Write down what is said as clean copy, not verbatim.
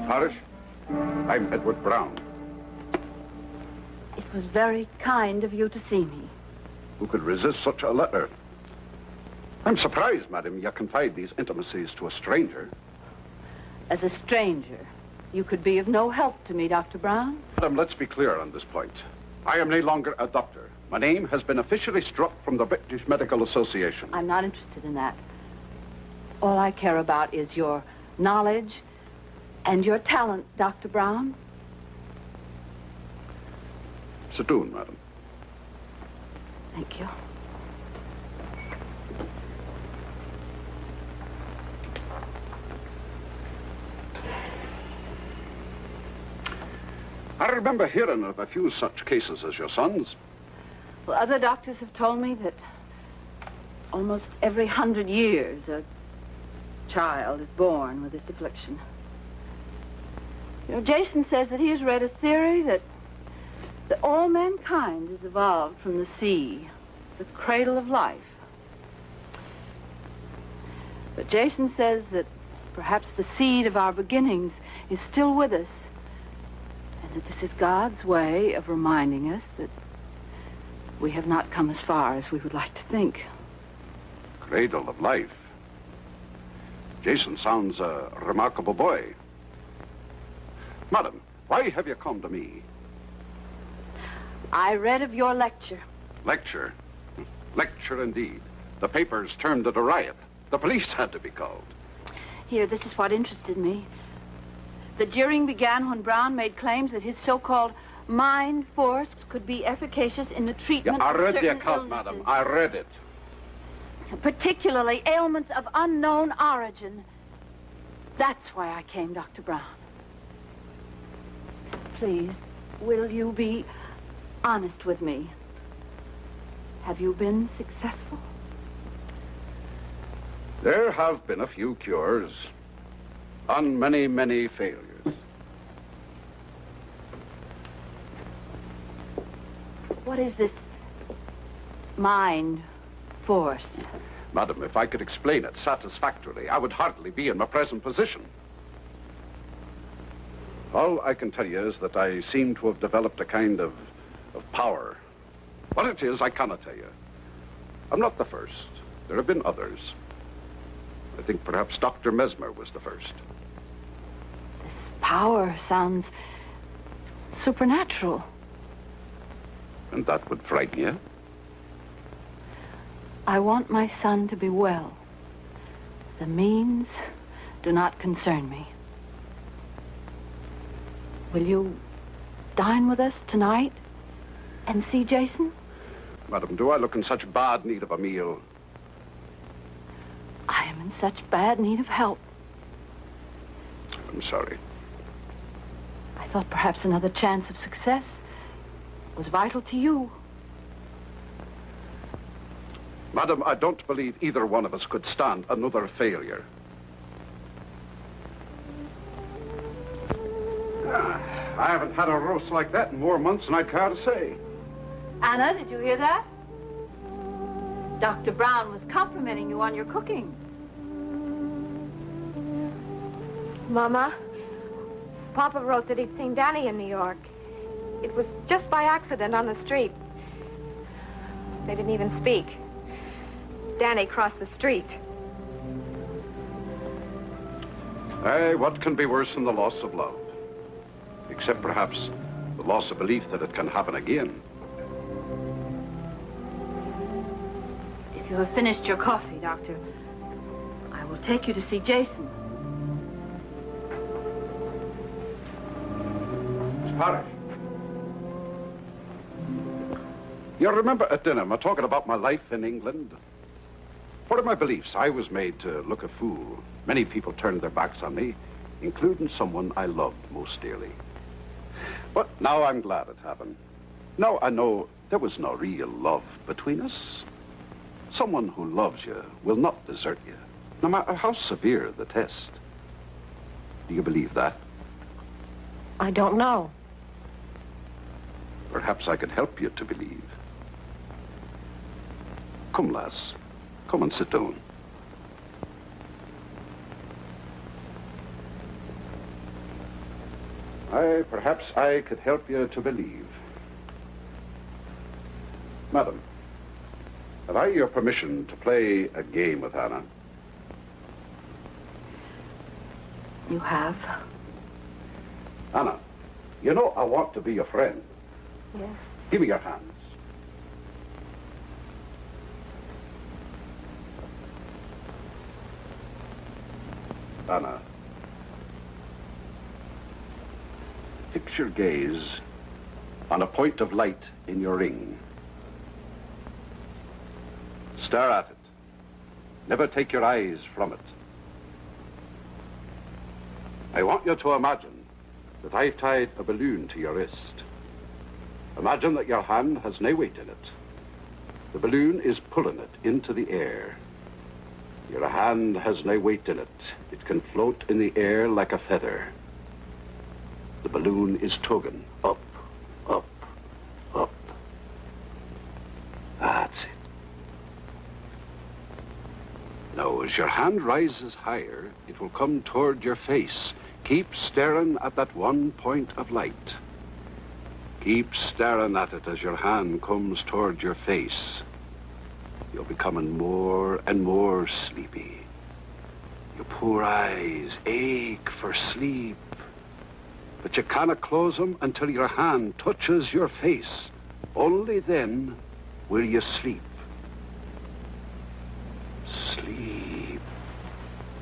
Parrish, I'm Edward Brown. It was very kind of you to see me. Who could resist such a letter? I'm surprised, madam, you confide these intimacies to a stranger. As a stranger, you could be of no help to me, Dr. Brown. Madam, let's be clear on this point. I am no longer a doctor. My name has been officially struck from the British Medical Association. I'm not interested in that. All I care about is your knowledge and your talent, Dr. Brown. Sit down, madam. Thank you. I remember hearing of a few such cases as your son's. Well, other doctors have told me that almost every 100 years a child is born with this affliction. You know, Jason says that he has read a theory that all mankind has evolved from the sea, the cradle of life. But Jason says that perhaps the seed of our beginnings is still with us, and that this is God's way of reminding us that we have not come as far as we would like to think. Cradle of life. Jason sounds a remarkable boy. Madam, why have you come to me? I read of your lecture. Lecture? Lecture indeed. The papers termed it a riot. The police had to be called. Here, this is what interested me. The jeering began when Brown made claims that his so-called mind force could be efficacious in the treatment I of read certain the account, illnesses. madam. I read it. Particularly ailments of unknown origin. That's why I came, Dr. Brown. Please, will you be honest with me? Have you been successful? There have been a few cures, and many, many failures. What is this mind force? Madam, if I could explain it satisfactorily, I would hardly be in my present position. All I can tell you is that I seem to have developed a kind of power. What it is, I cannot tell you. I'm not the first. There have been others. I think perhaps Dr. Mesmer was the first. This power sounds supernatural. And that would frighten you? I want my son to be well. The means do not concern me. Will you dine with us tonight and see Jason? Madam, do I look in such bad need of a meal? I am in such bad need of help. I'm sorry. I thought perhaps another chance of success was vital to you. Madam, I don't believe either one of us could stand another failure. I haven't had a roast like that in more months than I'd care to say. Anna, did you hear that? Dr. Brown was complimenting you on your cooking. Mama, Papa wrote that he'd seen Danny in New York. It was just by accident on the street. They didn't even speak. Danny crossed the street. Hey, what can be worse than the loss of love? Except perhaps the loss of belief that it can happen again. If you have finished your coffee, Doctor, I will take you to see Jason. Miss Parrish. You remember at dinner, me talking about my life in England? What are my beliefs? I was made to look a fool. Many people turned their backs on me, including someone I loved most dearly. But now I'm glad it happened. Now I know there was no real love between us. Someone who loves you will not desert you, no matter how severe the test. Do you believe that? I don't know. Perhaps I could help you to believe. Come, lass. Come and sit down. Perhaps I could help you to believe. Madam, have I your permission to play a game with Anna? You have? Anna, you know I want to be your friend. Yes. Give me your hands. Anna, fix your gaze on a point of light in your ring. Stare at it. Never take your eyes from it. I want you to imagine that I've tied a balloon to your wrist. Imagine that your hand has no weight in it. The balloon is pulling it into the air. Your hand has no weight in it. It can float in the air like a feather. The balloon is tugging up, up, up. That's it. Now, as your hand rises higher, it will come toward your face. Keep staring at that one point of light. Keep staring at it as your hand comes toward your face. You're becoming more and more sleepy. Your poor eyes ache for sleep. But you cannot close them until your hand touches your face. Only then will you sleep.